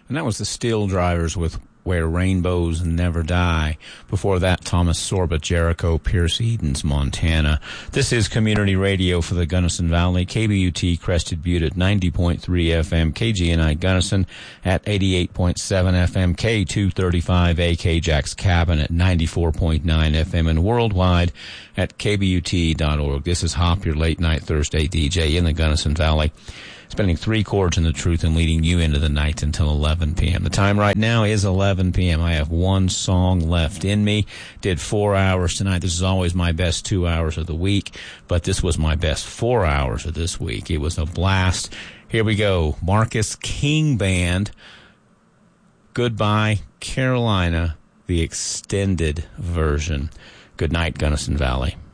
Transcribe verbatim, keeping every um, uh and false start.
And that was the Steel Drivers with Where Rainbows Never Die. Before that, Thomas Sorba, Jericho, Pierce Edens, Montana. This is Community Radio for the Gunnison Valley. K B U T Crested Butte at ninety point three F M. K G N I Gunnison at eighty-eight point seven F M. K two thirty-five A K Jack's Cabin at ninety-four point nine F M. And worldwide at K B U T dot org. This is Hop, your late night Thursday D J in the Gunnison Valley, spending three chords in the truth and leading you into the night until eleven p.m. The time right now is eleven p.m. I have one song left in me. Did four hours tonight. This is always my best two hours of the week, but this was my best four hours of this week. It was a blast. Here we go. Marcus King Band, Goodbye Carolina, the extended version. Good night, Gunnison Valley.